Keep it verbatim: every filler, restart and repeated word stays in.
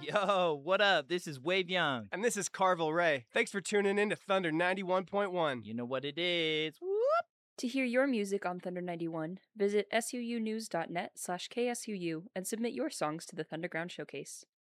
Yo, what up? This is Wave Young. And this is Carvel Ray. Thanks for tuning in to Thunder ninety-one point one. You know what it is. Whoop! To hear your music on Thunder ninety-one, visit suunews.net slash KSUU and submit your songs to the Thunderground Showcase.